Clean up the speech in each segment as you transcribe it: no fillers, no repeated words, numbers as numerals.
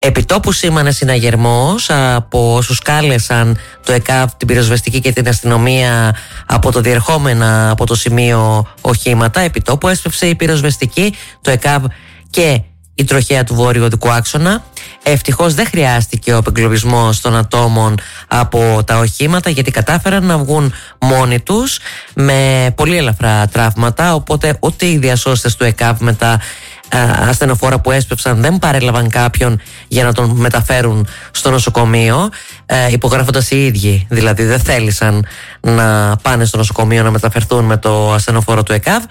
Επιτόπου σήμανε συναγερμός από όσους κάλεσαν το ΕΚΑΒ, την πυροσβεστική και την αστυνομία από το διερχόμενα από το σημείο οχήματα. Επιτόπου έσπευσε η πυροσβεστική, το ΕΚΑΒ και η τροχέα του βόρειου οδικού άξονα. Ευτυχώς δεν χρειάστηκε ο απεγκλωβισμός των ατόμων από τα οχήματα, γιατί κατάφεραν να βγουν μόνοι τους με πολύ ελαφρά τραύματα, οπότε ούτε οι διασώστες του ΕΚΑΒ με τα ασθενοφόρα που έσπευσαν δεν παρέλαβαν κάποιον για να τον μεταφέρουν στο νοσοκομείο, υπογράφοντας οι ίδιοι, δηλαδή δεν θέλησαν να πάνε στο νοσοκομείο να μεταφερθούν με το ασθενοφόρο του ΕΚΑΒ.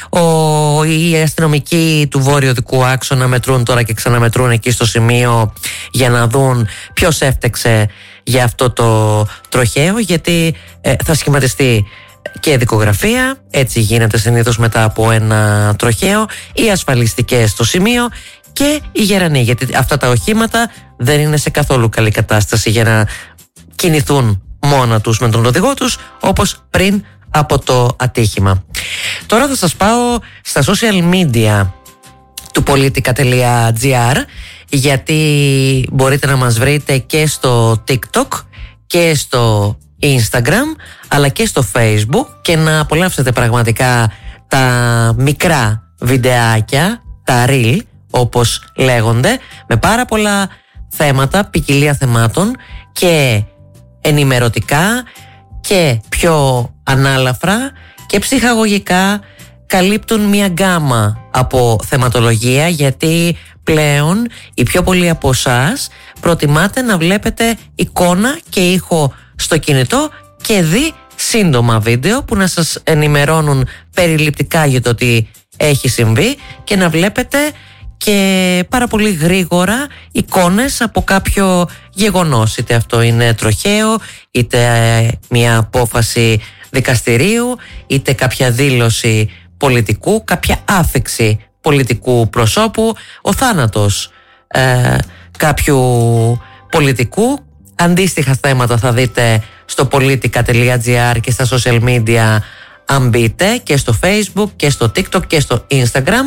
Οι αστυνομικοί του βόρειου οδικού άξονα μετρούν τώρα και ξαναμετρούν εκεί στο σημείο για να δουν ποιος έφτεξε για αυτό το τροχαίο, γιατί θα σχηματιστεί και δικογραφία, έτσι γίνεται συνήθως μετά από ένα τροχαίο, οι ασφαλιστικές στο σημείο και οι γερανοί, γιατί αυτά τα οχήματα δεν είναι σε καθόλου καλή κατάσταση για να κινηθούν μόνα τους με τον οδηγό τους όπως πριν από το ατύχημα. Τώρα θα σας πάω στα social media του politica.gr, γιατί μπορείτε να μας βρείτε και στο TikTok και στο Instagram αλλά και στο Facebook και να απολαύσετε πραγματικά τα μικρά βιντεάκια, τα reel όπως λέγονται, με πάρα πολλά θέματα, ποικιλία θεμάτων και ενημερωτικά και πιο ανάλαφρα και ψυχαγωγικά. Καλύπτουν μια γκάμα από θεματολογία, γιατί πλέον οι πιο πολλοί από εσάς προτιμάτε να βλέπετε εικόνα και ήχο στο κινητό και δει σύντομα βίντεο που να σας ενημερώνουν περιληπτικά για το τι έχει συμβεί και να βλέπετε και πάρα πολύ γρήγορα εικόνες από κάποιο γεγονός, είτε αυτό είναι τροχαίο, είτε μια απόφαση δικαστηρίου, είτε κάποια δήλωση πολιτικού, κάποια άφιξη πολιτικού προσώπου, ο θάνατος κάποιου πολιτικού. Αντίστοιχα θέματα θα δείτε στο politica.gr και στα social media αν μπείτε, και στο Facebook και στο TikTok και στο Instagram.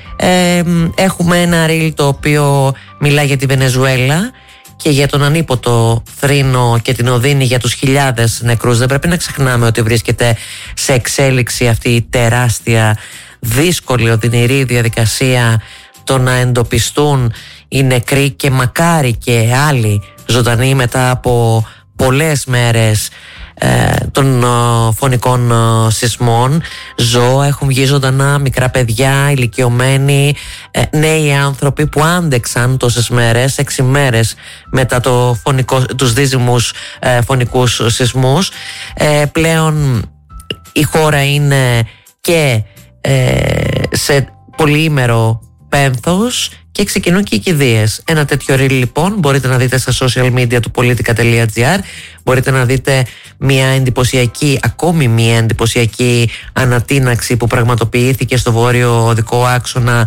Έχουμε ένα reel το οποίο μιλάει για τη Βενεζουέλα και για τον ανίποτο θρήνο και την οδύνη για τους χιλιάδες νεκρούς. Δεν πρέπει να ξεχνάμε ότι βρίσκεται σε εξέλιξη αυτή η τεράστια, δύσκολη, οδυνηρή διαδικασία το να εντοπιστούν οι νεκροί και μακάρι και άλλοι ζωντανοί μετά από πολλές μέρες των φωνικών σεισμών. Ζώα έχουν βγει ζωντανά, μικρά παιδιά, ηλικιωμένοι, νέοι άνθρωποι που άντεξαν τόσες μέρες, 6 μέρες μετά τους δύσιμους φωνικούς σεισμούς. Πλέον η χώρα είναι και σε πολυήμερο πένθος και ξεκινούν και οι κηδείες. Ένα τέτοιο reel λοιπόν μπορείτε να δείτε στα social media του politica.gr. Μπορείτε να δείτε ακόμη μια εντυπωσιακή ανατείναξη που πραγματοποιήθηκε στο βόρειο οδικό άξονα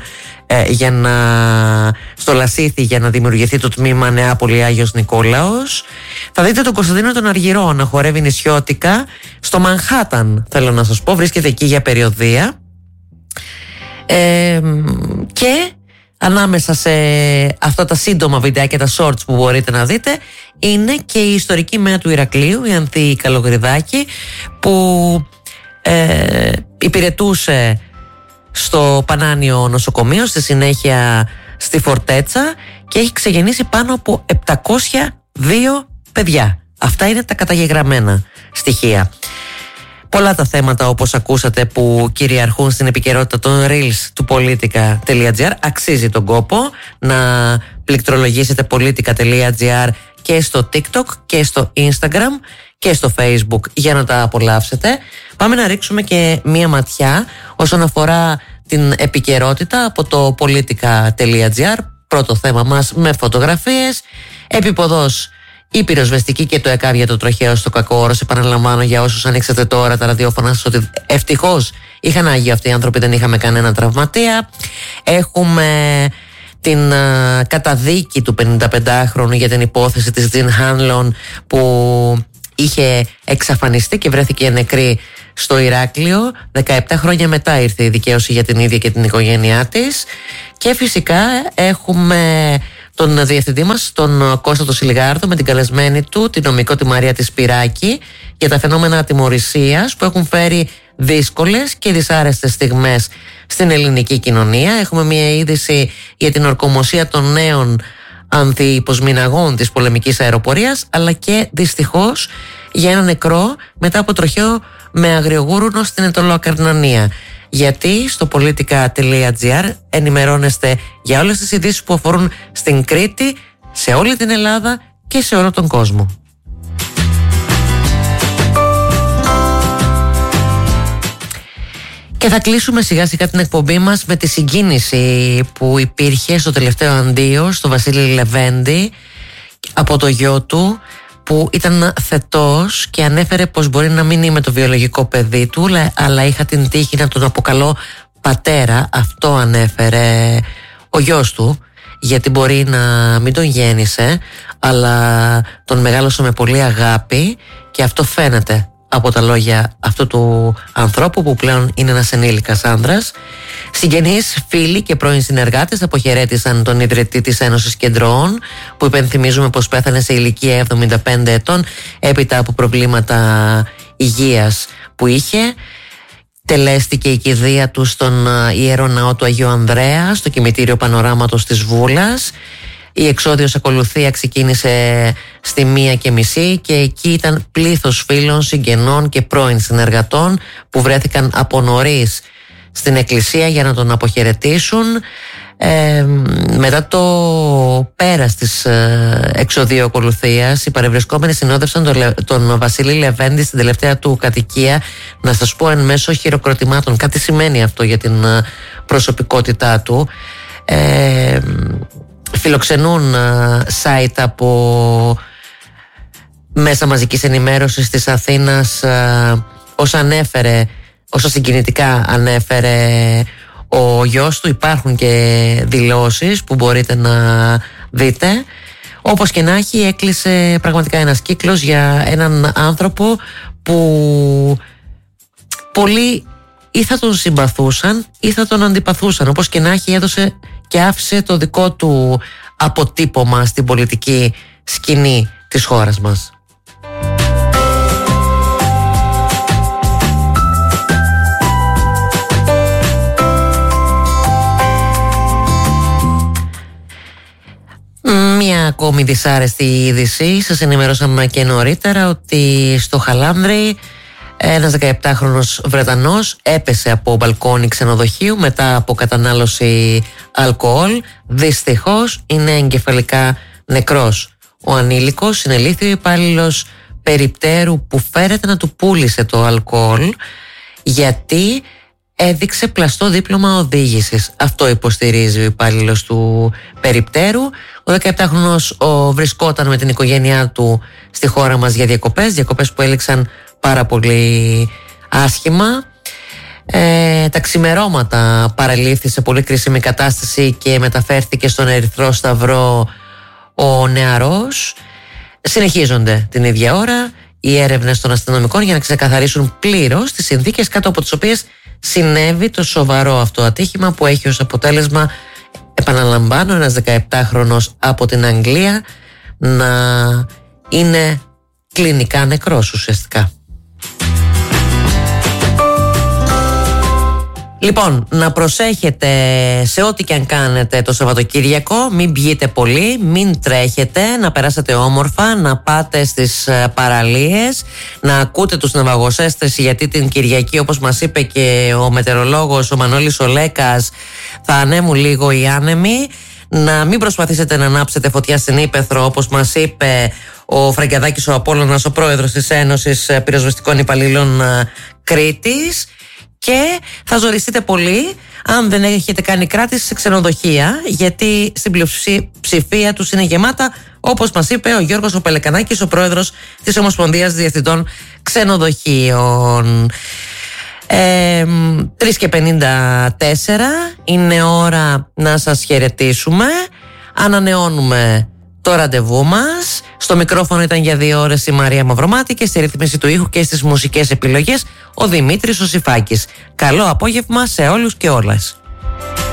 στο Λασίθι για να δημιουργηθεί το τμήμα Νεάπολη Άγιος Νικόλαος. Θα δείτε τον Κωνσταντίνο τον Αργυρό να χορεύει νησιώτικα στο Μανχάταν, θέλω να σας πω, βρίσκεται εκεί για περιοδεία. Και ανάμεσα σε αυτά τα σύντομα βιντεάκια, τα shorts που μπορείτε να δείτε, είναι και η ιστορική μέρα του Ηρακλείου, η Ανθή Καλογριδάκη, που υπηρετούσε στο Πανάνιο νοσοκομείο, στη συνέχεια στη Φορτέτσα, και έχει ξεγεννήσει πάνω από 702 παιδιά. Αυτά είναι τα καταγεγραμμένα στοιχεία. Πολλά τα θέματα, όπως ακούσατε, που κυριαρχούν στην επικαιρότητα των reels του politica.gr. Αξίζει τον κόπο να πληκτρολογήσετε politica.gr και στο TikTok και στο Instagram και στο Facebook για να τα απολαύσετε. Πάμε να ρίξουμε και μία ματιά όσον αφορά την επικαιρότητα από το politica.gr. Πρώτο θέμα μας με φωτογραφίες. Επίποδος η πυροσβεστική και το ΕΚΑΒ για το τροχαίο στο Κακόωρος. Επαναλαμβάνω για όσους ανοίξατε τώρα τα ραδιόφωνα σας ότι ευτυχώς είχαν άγιο αυτοί οι άνθρωποι, δεν είχαμε κανένα τραυματία. Έχουμε την καταδίκη του 55χρονου για την υπόθεση της Τζιν Χάνλον που είχε εξαφανιστεί και βρέθηκε νεκρή στο Ηράκλειο. 17 χρόνια μετά ήρθε η δικαίωση για την ίδια και την οικογένειά της. Και φυσικά έχουμε τον διευθυντή μας, τον Κώστα το Σιλιγάρδο, με την καλεσμένη του, την νομικό τη Μαρία τη Σπυράκη, για τα φαινόμενα ατιμωρησίας που έχουν φέρει δύσκολες και δυσάρεστες στιγμές στην ελληνική κοινωνία. Έχουμε μια είδηση για την ορκομοσία των νέων ανθιποσμηναγών της πολεμικής αεροπορίας, αλλά και δυστυχώς για ένα νεκρό μετά από τροχαίο με αγριογούρουνο στην Αιτωλοακαρνανία. Γιατί στο politica.gr ενημερώνεστε για όλες τις ειδήσεις που αφορούν στην Κρήτη, σε όλη την Ελλάδα και σε όλο τον κόσμο. Και θα κλείσουμε σιγά σιγά την εκπομπή μας με τη συγκίνηση που υπήρχε στο τελευταίο αντίο στο Βασίλη Λεβέντη από το γιο του, που ήταν θετός και ανέφερε πως μπορεί να μην είμαι το βιολογικό παιδί του, αλλά είχα την τύχη να τον αποκαλώ πατέρα. Αυτό ανέφερε ο γιος του, γιατί μπορεί να μην τον γέννησε, αλλά τον μεγάλωσε με πολύ αγάπη, και αυτό φαίνεται από τα λόγια αυτού του ανθρώπου, που πλέον είναι ένας ενήλικας άνδρας. Συγγενείς, φίλοι και πρώην συνεργάτες αποχαιρέτησαν τον ιδρυτή της Ένωσης Κεντρών, που υπενθυμίζουμε πως πέθανε σε ηλικία 75 ετών έπειτα από προβλήματα υγείας που είχε. Τελέστηκε η κηδεία του στον Ιερό Ναό του Αγίου Ανδρέα, στο κημητήριο Πανοράματος της Βούλας. Η εξόδιος ακολουθία ξεκίνησε στη 1:30 και εκεί ήταν πλήθος φίλων, συγγενών και πρώην συνεργατών που βρέθηκαν από νωρίς στην εκκλησία για να τον αποχαιρετήσουν. Μετά το πέρας της εξοδίου ακολουθίας, οι παρευρισκόμενοι συνόδευσαν τον Βασίλη Λεβέντη στην τελευταία του κατοικία, να σας πω εν μέσω χειροκροτημάτων. Κάτι σημαίνει αυτό για την προσωπικότητά του. Φιλοξενούν site από μέσα μαζικής ενημέρωσης της Αθήνας όσα συγκινητικά ανέφερε ο γιος του. Υπάρχουν και δηλώσεις που μπορείτε να δείτε. Όπως και να έχει, έκλεισε πραγματικά ένας κύκλος για έναν άνθρωπο που πολλοί ή θα τον συμπαθούσαν ή θα τον αντιπαθούσαν. Όπως και να έχει, έδωσε και άφησε το δικό του αποτύπωμα στην πολιτική σκηνή της χώρας μας. Μια ακόμη δυσάρεστη είδηση. Σας ενημερώσαμε και νωρίτερα ότι στο Χαλάνδρι ένας 17χρονος Βρετανός έπεσε από μπαλκόνι ξενοδοχείου μετά από κατανάλωση αλκοόλ. Δυστυχώς είναι εγκεφαλικά νεκρός. Ο ανήλικος συνελήφθη ο υπάλληλος περιπτέρου που φέρεται να του πούλησε το αλκοόλ, γιατί έδειξε πλαστό δίπλωμα οδήγησης. Αυτό υποστηρίζει ο υπάλληλος του περιπτέρου. Ο 17χρονος βρισκόταν με την οικογένειά του στη χώρα μας για διακοπές που έληξαν πάρα πολύ άσχημα. Τα ξημερώματα παραλήφθη σε πολύ κρίσιμη κατάσταση και μεταφέρθηκε στον Ερυθρό Σταυρό ο νεαρός. Συνεχίζονται την ίδια ώρα οι έρευνες των αστυνομικών για να ξεκαθαρίσουν πλήρως τις συνθήκες κάτω από τις οποίες συνέβη το σοβαρό αυτό ατύχημα, που έχει ως αποτέλεσμα, επαναλαμβάνω, ένας 17χρονος από την Αγγλία να είναι κλινικά νεκρός ουσιαστικά. Λοιπόν, να προσέχετε σε ό,τι και αν κάνετε το Σαββατοκύριακο. Μην πιείτε πολύ, μην τρέχετε, να περάσετε όμορφα, να πάτε στις παραλίες, να ακούτε τους ναυαγοσέστες, γιατί την Κυριακή, όπως μας είπε και ο μετεωρολόγος ο Μανώλης Ολέκας, θα ανέμουν λίγο οι άνεμοι. Να μην προσπαθήσετε να ανάψετε φωτιά στην Ύπαιθρο, όπως μας είπε ο Φραγκιαδάκης ο Απόλλωνας, ο πρόεδρος της Ένωσης Πυροσβεστικών Υπαλλήλων Κρήτης. Και θα ζοριστείτε πολύ αν δεν έχετε κάνει κράτηση σε ξενοδοχεία, γιατί στην πλειοψηφία τους είναι γεμάτα, όπως μας είπε ο Γιώργος ο Πελεκανάκης, ο πρόεδρος της Ομοσπονδίας Διευθυντών Ξενοδοχείων. 3:54 είναι ώρα να σας χαιρετήσουμε. Ανανεώνουμε το ραντεβού μας. Στο μικρόφωνο ήταν για 2 ώρες η Μαρία Μαυρομάτη και στη ρύθμιση του ήχου και στις μουσικές επιλογές ο Δημήτρης ο Σιφάκης. Καλό απόγευμα σε όλους και όλες.